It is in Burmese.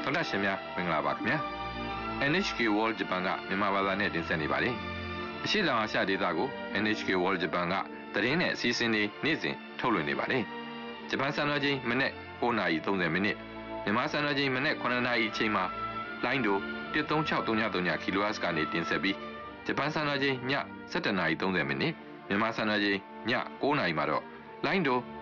ဒေါက်တာရှင်များမင်္ဂလာပါခင်ဗျာ NHK World Japan ကမြန်မာဘာသာနဲ့တင်ဆက်နေပါတယ်အရှိတောင်အာရှဒေသကို NHK World Japan ကသတင်းနဲ့အစီအစဉ်တွေနေ့စဉ်ထုတ်လွှင့်နေပါတယ်ဂျပန်စံတော်ချိန်မနေ့9:30မိနစ်မြန်မာစံတော်ချိန်မနေ့9:00နာရီအချိန်မှာလိုင်းဒို13633 kHz ကနေတင်ဆက်ပြီးဂျပန်စံတော်ချိန်ည7:30မိနစ်မြန်မာစံတော်ချိန်ည9:00နာရီမှာတော့လိုင်းဒို